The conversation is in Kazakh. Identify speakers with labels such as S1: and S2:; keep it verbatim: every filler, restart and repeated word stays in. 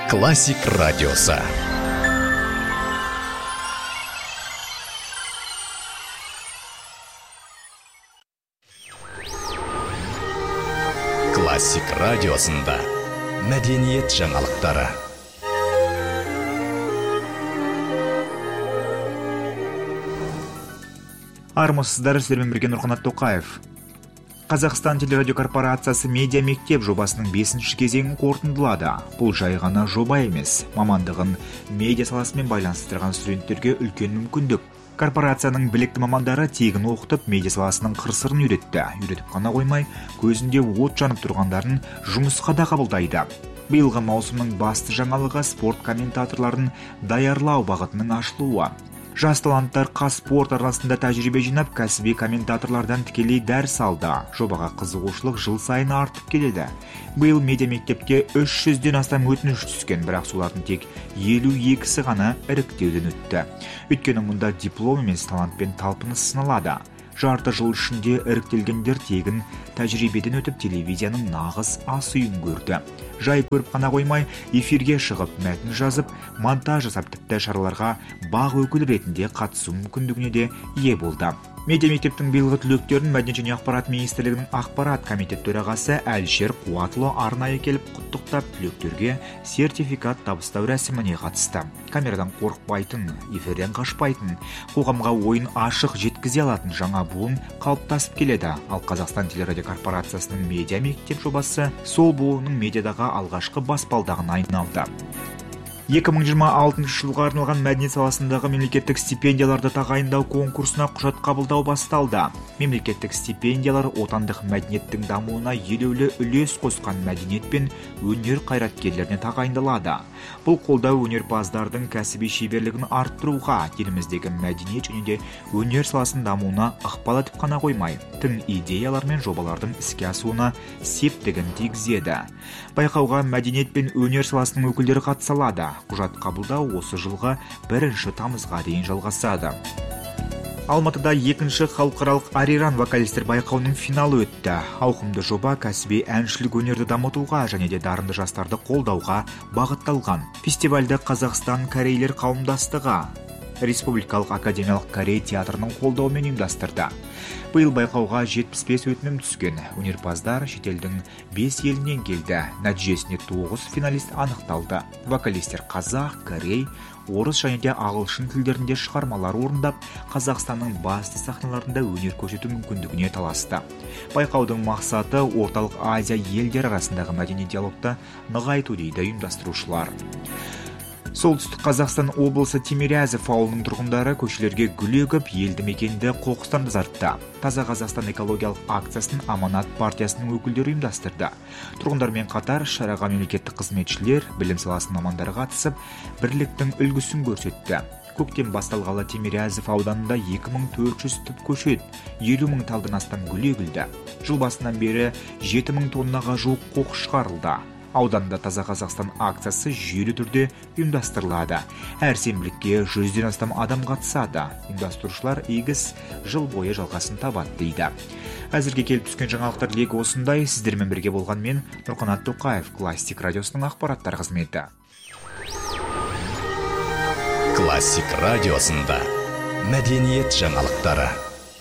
S1: Классик радиосы. Классик радиосында мәдениет жаңалықтары.
S2: Армысыздар, сіздермен бірге Нұрқанат Тоқаев. Қазақстан телерадиокорпорациясы медиа мектеп жобасының бесінші кезеңін қорытындылады. Бұл жай ғана жоба емес, мамандығын медиа саласымен байланыстырған студенттерге үлкен мүмкіндік. Корпорацияның білікті мамандары тегін оқытып, медиа саласының қыр-сырын үйретті. Үйретіп қана қоймай, көзінде от жанып тұрғандарын жұмысқа да қабылдайды. Биылғы маусымның басты жаңалығы спорт комментаторларын даярлау бағытының ашылуы. Жас таланттар Қазспорт арнасында тәжірибе жинап, кәсіби комментаторлардан тікелей дәріс алды. Жобаға қызығушылық жыл сайын артып келеді. Биыл медиа мектепке үш жүзден астам өтініш түскен, бірақ солардың тек елу екісі ғана іріктеуден өтті. Өйткені мұнда диплом емес, талантпен талпыныс сыналады. Жарты жыл ішінде іріктелгендер тегін тәжірибеден өтіп, телевизияның нағыз ас үйін көрді. Жай көріп қана қоймай, эфирге шығып, мәтін жазып, монтаж жасап, тіпті шараларға бақ өкілі ретінде қатысу мүмкіндігіне де ие болды. Медиа мектептің биылғы түлектерін Мәдениет және ақпарат министрлігінің ақпарат комитет төрағасы Әлішер Қуатұлы арнайы келіп құттықтап, түлектерге сертификат табыстау рәсіміне қатысты. Камерадан қорықпайтын, эфирден қашпайтын, қоғамға ойын ашық жеткізе алатын жаңа буын қалыптасып келеді. Ал Қазақстан телерадиокорпорациясының медиа мектеп жобасы сол буынның медиадағы алғашқы баспалдағына айналды. екі мың жиырма алтыншы жылға арналған мәдениет саласындағы мемлекеттік стипендияларды тағайындау конкурсына құжат қабылдау басталды. Мемлекеттік стипендиялар отандық мәдениеттің дамуына елеулі үлес қосқан мәдениет пен өнер қайраткерлеріне тағайындалады. Бұл қолдау өнерпаздардың кәсіби шеберлігін арттыруға, еліміздегі мәдениет және де өнер саласының дамуына ықпал етіп қана қоймай, тың идеялар мен жобалардың іске асуына септігін тигізеді. Байқауға мәдениет пен өнер саласының өкілдері қатыса алады. Құжат қабылдау осы жылғы бірінші тамызға дейін жалғасады. Алматыда екінші халықаралық Ариран вокалистер байқауының финалы өтті. Ауқымды жоба кәсіби әншілік өнерді дамытуға және де дарынды жастарды қолдауға бағытталған. Фестивальді Қазақстан корейлер қауымдастығы Республикалық академиялық Корей театрының қолдауымен ұйымдастырды. Биыл байқауға жетпіс бес өтінім түскен. Өнерпаздар шетелдің бес елінен келді. Нәтижесінде тоғыз финалист анықталды. Вокалистер қазақ, корей, орыс және де ағылшын тілдерінде шығармалар орындап, Қазақстанның басты сахналарында өнер көрсету мүмкіндігіне таласты. Байқаудың мақсаты Орталық Азия елдері арасындағы мәдени диалогты нығайту дейді ұйымдастырушылар. Солтүстік Қазақстан облысы Тимирязев ауылының тұрғындары көшелерге гүл егіп, елді мекенді қоқыстан тазартты. Таза Қазақстан экологиялық акциясын Аманат партиясының өкілдері ұйымдастырды. Тұрғындармен қатар шараға мемлекеттік қызметшілер, білім саласының мамандары қатысып, бірліктің үлгісін көрсетті. Көктем басталғалы Тимирязев ауданында екі мың төрт жүз түп көшет, елу мың талдан астам гүл егілді. Жыл басынан бері жеті мың тоннаға жуық қоқыс шығарылды. Ауданда Таза Қазақстан акциясы жүйелі түрде ұйымдастырылады. Әр сенбілікке жүзден астам адам қатысады. Ұйымдастырушылар егіс жыл бойы жалғасын табады дейді. Әзірге келіп түскен жаңалықтар легі осындай. Сіздермен бірге болған мен Нұрқанат Тоқаев, Классик радиосының ақпараттар қызметі.
S1: Классик радиосында мәдениет жаңалықтары.